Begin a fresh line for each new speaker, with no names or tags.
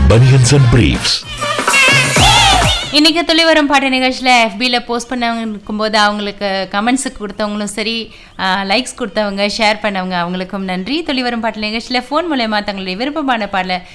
Bunions and Briefs.
இன்னைக்கு துளி வரும் பாட்டு நிகழ்ச்சியில் எஃபியில் போஸ்ட் பண்ணவங்க போது அவங்களுக்கு கமெண்ட்ஸுக்கு கொடுத்தவங்களும் சரி, லைக்ஸ் கொடுத்தவங்க, ஷேர் பண்ணவங்க அவங்களுக்கும் நன்றி. துளி வரும் பாட்டு நிகழ்ச்சியில் ஃபோன் மூலயமா தங்களுடைய விருப்பமான பாடலை